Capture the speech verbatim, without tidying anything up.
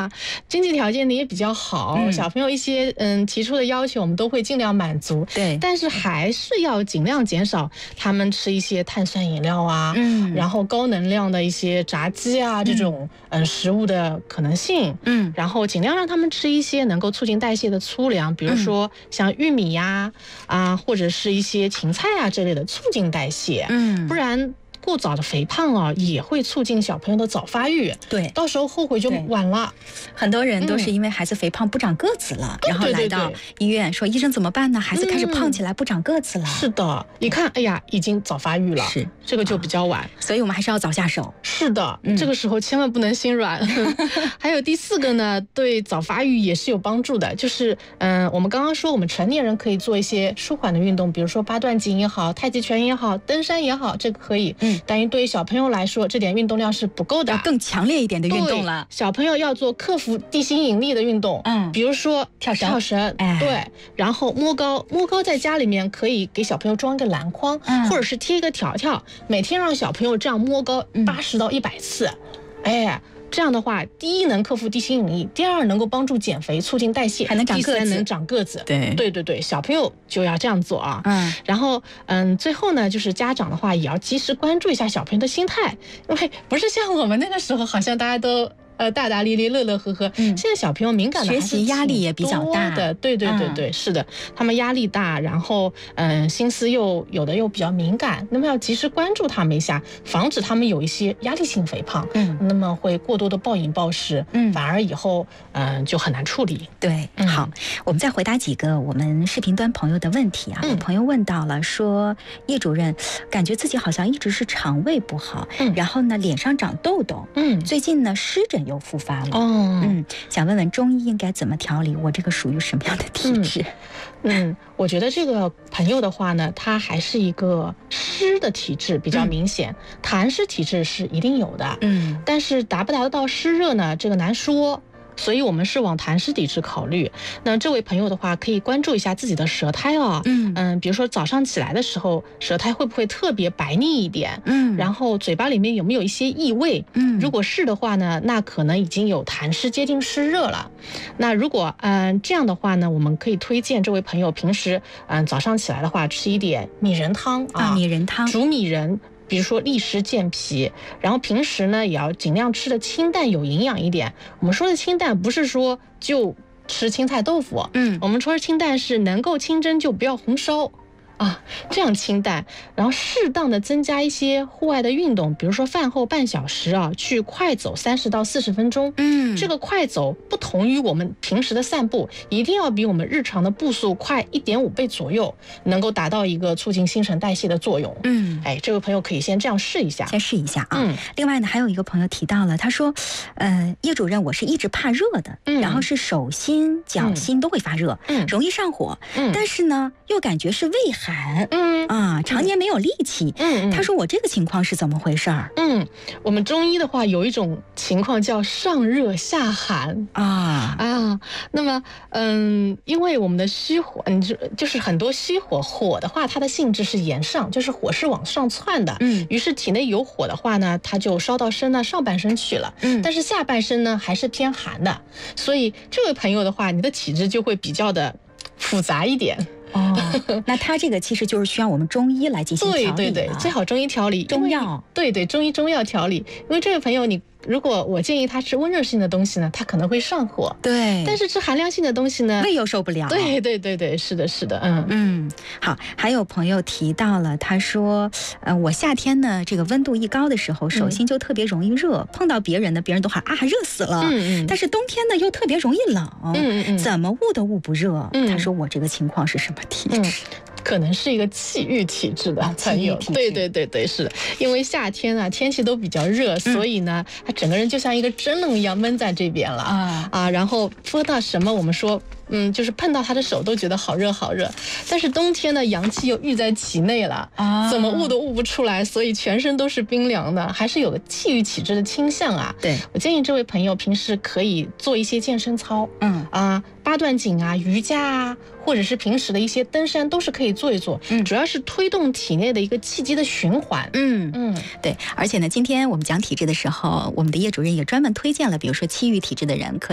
啊，经济条件呢也比较好，嗯、小朋友一些嗯提出的要求，我们都会尽量满足。 对， 但是还是要尽量减少他们吃一些碳酸饮料啊， 嗯， 然后高能量的一些炸鸡啊、嗯、这种嗯食物的可能性， 嗯， 然后尽量让他们吃一些能够促进代谢的粗粮，比如说像玉米呀 啊, 啊，或者是一些芹菜啊这类的，促进代谢， 嗯， 不然过早的肥胖啊，也会促进小朋友的早发育， 对， 到时候后悔就晚了。 很多人都是因为孩子肥胖不长个子了，嗯、然后来到医院说医生怎么办呢？孩子开始胖起来不长个子了。 嗯、是的，一看，哎呀，已经早发育了， 是这个就比较晚，啊、 所以我们还是要早下手。 是的，嗯、这个时候千万不能心软。还有第四个呢，对早发育也是有帮助的，就是嗯、呃，我们刚刚说我们成年人可以做一些舒缓的运动，比如说八段锦也好，太极拳也好，登山也好，这个可以。嗯，但是对于小朋友来说，这点运动量是不够的， 要更强烈一点的运动了。 小朋友要做克服地心引力的运动，嗯，比如说跳绳， 跳绳，哎，对，然后摸高，摸高在家里面可以给小朋友装一个篮筐，嗯，或者是贴一个条条，每天让小朋友这样摸高八十到一百次，嗯、哎。这样的话，第一能克服地心引力，第二能够帮助减肥、促进代谢， 还能长个子， 第三能长个子。 对对对对，小朋友就要这样做啊。 嗯， 然后嗯，最后呢，就是家长的话也要及时关注一下小朋友的心态，因为不是像我们那个时候，好像大家都。呃，大大咧咧，乐乐呵呵。嗯，现在小朋友敏感的学习压力也比较大的，对对对对，嗯、是的，他们压力大，然后嗯、呃，心思又有的又比较敏感，那么要及时关注他们一下，防止他们有一些压力性肥胖。嗯，那么会过多的暴饮暴食，嗯，反而以后嗯、呃、就很难处理。 对，嗯、好，我们再回答几个我们视频端朋友的问题啊。嗯、有朋友问到了，说叶主任感觉自己好像一直是肠胃不好，嗯，然后呢脸上长痘痘，嗯，最近呢湿疹又复发了， 哦， 嗯，想问问中医应该怎么调理？我这个属于什么样的体质？ 嗯，嗯我觉得这个朋友的话呢，他还是一个湿的体质比较明显，嗯、痰湿体质是一定有的，嗯，但是达不达得到湿热呢？这个难说。所以我们是往痰湿体质考虑。那这位朋友的话，可以关注一下自己的舌苔啊，嗯嗯，比如说早上起来的时候，舌苔会不会特别白腻一点？嗯，然后嘴巴里面有没有一些异味？嗯，如果是的话呢，那可能已经有痰湿接近湿热了。那如果嗯、呃、这样的话呢，我们可以推荐这位朋友平时嗯、呃、早上起来的话，吃一点米仁汤啊， 啊米仁汤， 煮米仁。比如说利湿健脾，然后平时呢也要尽量吃的清淡有营养一点。我们说的清淡不是说就吃青菜豆腐，嗯，我们说的清淡是能够清蒸就不要红烧。啊，这样清淡，然后适当的增加一些户外的运动，比如说饭后半小时啊，去快走三十到四十分钟。嗯，这个快走不同于我们平时的散步，一定要比我们日常的步速快一点五倍左右，能够达到一个促进新陈代谢的作用。嗯，哎，这位朋友可以先这样试一下， 先试一下啊。嗯，另外呢，还有一个朋友提到了，他说，呃，叶主任，我是一直怕热的，嗯，然后是手心、脚心都会发热，嗯，容易上火，嗯，但是呢，又感觉是胃寒。嗯啊，常年没有力气。嗯，他说我这个情况是怎么回事儿？ 嗯，我们中医的话有一种情况叫上热下寒啊啊。那么嗯，因为我们的虚火，嗯，就就是很多虚火，火的话它的性质是炎上，就是火是往上窜的。嗯，于是体内有火的话呢，它就烧到身呢上半身去了。嗯，但是下半身呢还是偏寒的，所以这位朋友的话，你的体质就会比较的复杂一点。 哦，那他这个其实就是需要我们中医来进行调理了。 对对对，最好中医调理， 中药。 对对，中医中药调理。因为这位朋友你，如果我建议他吃温热性的东西呢，他可能会上火。 对， 但是吃寒凉性的东西呢， 胃又受不了。 对对对对，是的，是的，嗯嗯。好，还有朋友提到了，他说，呃，我夏天呢，这个温度一高的时候，手心就特别容易热，嗯、碰到别人呢，别人都喊啊热死了。嗯嗯。但是冬天呢，又特别容易冷。嗯嗯嗯。怎么捂都捂不热。嗯。他说我这个情况是什么体质？嗯可能是一个气郁体质的朋友，对对对对，是的，因为夏天啊天气都比较热，嗯、所以呢，他整个人就像一个蒸笼一样闷在这边了啊啊，然后说到什么，我们说。嗯，就是碰到他的手都觉得好热好热，但是冬天呢，阳气又郁在体内了，啊，怎么捂都捂不出来，所以全身都是冰凉的，还是有个气郁体质的倾向啊。 对， 我建议这位朋友平时可以做一些健身操，嗯啊，八段锦啊、瑜伽啊，或者是平时的一些登山都是可以做一做，嗯，主要是推动体内的一个气机的循环。 嗯嗯，对，而且呢，今天我们讲体质的时候，我们的叶主任也专门推荐了，比如说气郁体质的人可